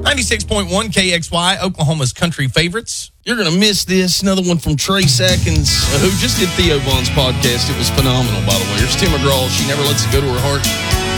96.1 KXY, Oklahoma's country favorites. You're going to miss this. Another one from Trey Sackins, who just did Theo Vaughn's podcast. It was phenomenal, by the way. Here's Tim McGraw. She never lets it go to her heart.